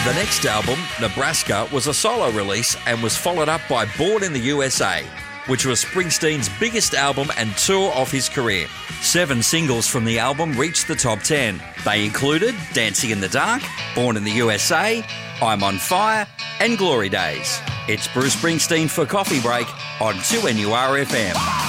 The next album, Nebraska, was a solo release and was followed up by Born in the USA, which was Springsteen's biggest album and tour of his career. 7 singles from the album reached the top 10. They included Dancing in the Dark, Born in the USA, I'm on Fire, and Glory Days. It's Bruce Springsteen for Coffee Break on 2NURFM.